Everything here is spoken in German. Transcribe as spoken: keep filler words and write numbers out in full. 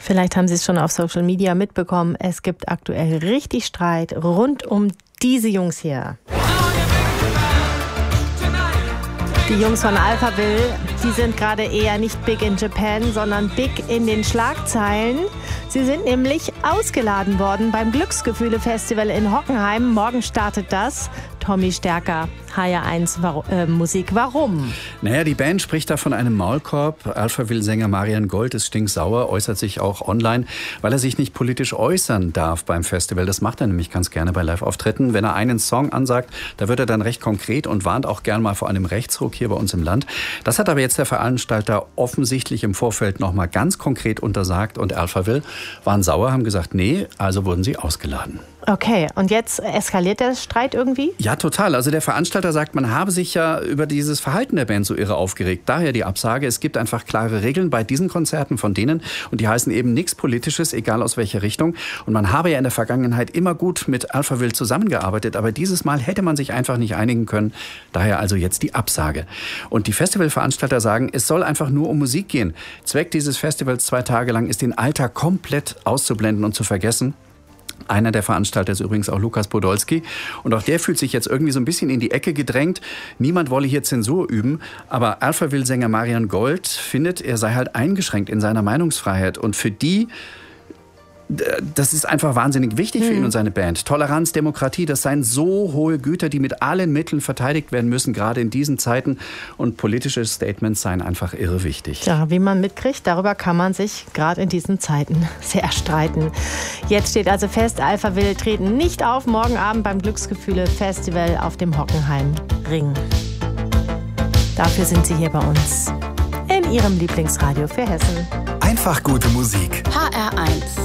Vielleicht haben Sie es schon auf Social Media mitbekommen. Es gibt aktuell richtig Streit rund um diese Jungs hier. Die Jungs von Alphaville, die sind gerade eher nicht big in Japan, sondern big in den Schlagzeilen. Sie sind nämlich ausgeladen worden beim Glücksgefühle-Festival in Hockenheim. Morgen startet das. Tommy Stärker, H R eins äh, Musik. Warum? Naja, die Band spricht da von einem Maulkorb. Alphaville-Sänger Marian Gold ist stinksauer, äußert sich auch online, weil er sich nicht politisch äußern darf beim Festival. Das macht er nämlich ganz gerne bei Live-Auftritten. Wenn er einen Song ansagt, da wird er dann recht konkret und warnt auch gern mal vor einem Rechtsruck hier bei uns im Land. Das hat aber jetzt der Veranstalter offensichtlich im Vorfeld noch mal ganz konkret untersagt. Und Alphaville waren sauer, haben gesagt, nee, also wurden sie ausgeladen. Okay, und jetzt eskaliert der Streit irgendwie? Ja, total. Also der Veranstalter sagt, man habe sich ja über dieses Verhalten der Band so irre aufgeregt. Daher die Absage. Es gibt einfach klare Regeln bei diesen Konzerten von denen. Und die heißen eben nichts Politisches, egal aus welcher Richtung. Und man habe ja in der Vergangenheit immer gut mit Alphaville zusammengearbeitet. Aber dieses Mal hätte man sich einfach nicht einigen können. Daher also jetzt die Absage. Und die Festivalveranstalter sagen, es soll einfach nur um Musik gehen. Zweck dieses Festivals zwei Tage lang ist, den Alltag komplett auszublenden und zu vergessen. Einer der Veranstalter ist übrigens auch Lukas Podolski. Und auch der fühlt sich jetzt irgendwie so ein bisschen in die Ecke gedrängt. Niemand wolle hier Zensur üben. Aber Alphaville-Sänger Marian Gold findet, er sei halt eingeschränkt in seiner Meinungsfreiheit. Und für die, das ist einfach wahnsinnig wichtig für ihn und seine Band. Toleranz, Demokratie, das seien so hohe Güter, die mit allen Mitteln verteidigt werden müssen, gerade in diesen Zeiten. Und politische Statements seien einfach irre wichtig. Ja, wie man mitkriegt, darüber kann man sich gerade in diesen Zeiten sehr streiten. Jetzt steht also fest, Alphaville treten nicht auf morgen Abend beim Glücksgefühle-Festival auf dem Hockenheimring. Dafür sind Sie hier bei uns in Ihrem Lieblingsradio für Hessen. Einfach gute Musik. H R eins.